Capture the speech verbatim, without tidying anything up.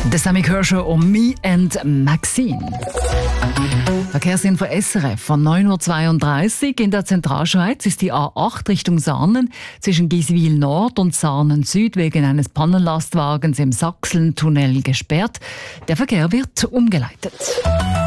Der Sammy Kershaw und Me and Maxine. Verkehrsinfo S R F von neun Uhr zweiunddreißig. In der Zentralschweiz ist die A acht Richtung Saanen zwischen Giswil Nord und Saanen Süd wegen eines Pannenlastwagens im Sachsentunnel gesperrt. Der Verkehr wird umgeleitet.